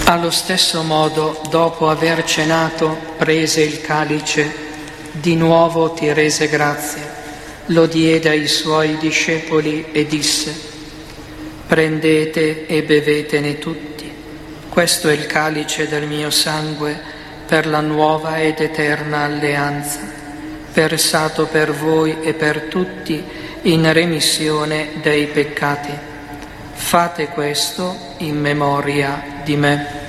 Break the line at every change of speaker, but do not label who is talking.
Allo stesso modo, dopo aver cenato, prese il calice, di nuovo ti rese grazie, lo diede ai suoi discepoli e disse: prendete e bevetene tutti, questo è il calice del mio sangue per la nuova ed eterna alleanza, versato per voi e per tutti in remissione dei peccati. Fate questo in memoria di me.